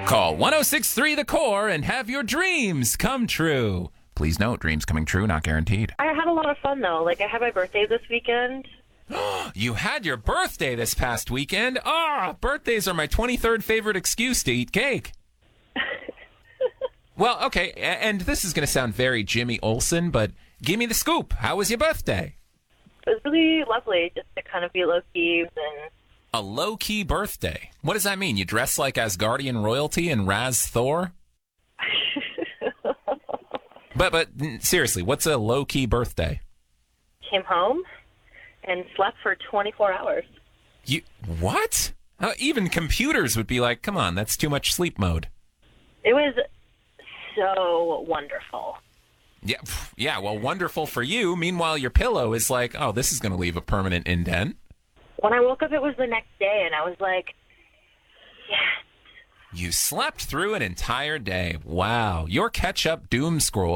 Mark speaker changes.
Speaker 1: Call 1063 The Core and have your dreams come true. Please note, dreams coming true, not guaranteed.
Speaker 2: I had a lot of fun, though. Like, I had my birthday this weekend.
Speaker 1: You had your birthday this past weekend? Birthdays are my 23rd favorite excuse to eat cake. Well, okay, and this is going to sound very Jimmy Olsen, but give me the scoop. How was your birthday?
Speaker 2: It was really lovely just to kind of be low-key and...
Speaker 1: A low-key birthday? What does that mean? You dress like Asgardian royalty and Raz Thor? But seriously, what's a low-key birthday?
Speaker 2: Came home and slept for 24 hours.
Speaker 1: You what? Even computers would be like, come on, that's too much sleep mode.
Speaker 2: It was so wonderful.
Speaker 1: Yeah, well, wonderful for you. Meanwhile, your pillow is like, oh, this is going to leave a permanent indent.
Speaker 2: When I woke up, it was the next day, and I was like, yes.
Speaker 1: You slept through an entire day. Wow. Your catch-up doom scroll